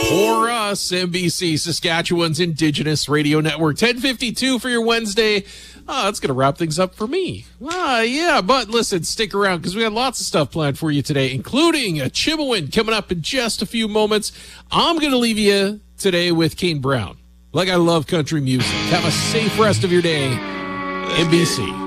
For us, NBC, Saskatchewan's Indigenous Radio Network. 10:52 for your Wednesday. That's going to wrap things up for me. Yeah, but listen, stick around because we got lots of stuff planned for you today, including a Chippewa coming up in just a few moments. I'm going to leave you today with Kane Brown. Like I love country music. Have a safe rest of your day. NBC.